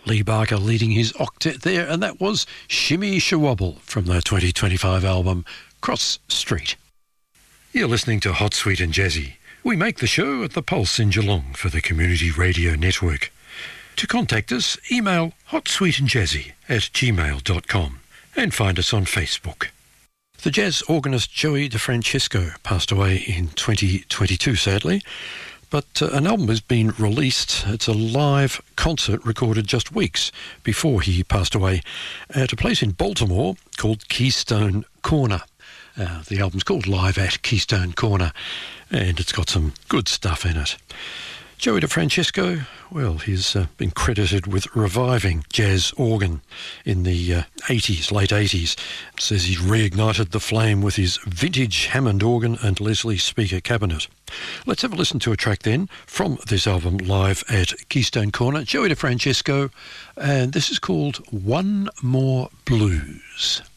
Lee Barker leading his octet there, and that was Shimmy Shawobble from the 2025 album Cross Street. You're listening to Hot, Sweet and Jazzy. We make the show at the Pulse in Geelong for the Community Radio Network. To contact us, email hotsweetandjazzy@gmail.com and find us on Facebook. The jazz organist Joey DeFrancesco passed away in 2022, sadly. But an album has been released. It's a live concert recorded just weeks before he passed away at a place in Baltimore called Keystone Corner. The album's called Live at Keystone Corner, and it's got some good stuff in it. Joey DeFrancesco, well, he's been credited with reviving jazz organ in the late 80s. Says he reignited the flame with his vintage Hammond organ and Leslie speaker cabinet. Let's have a listen to a track then from this album, Live at Keystone Corner. Joey DeFrancesco, and this is called One More Blues.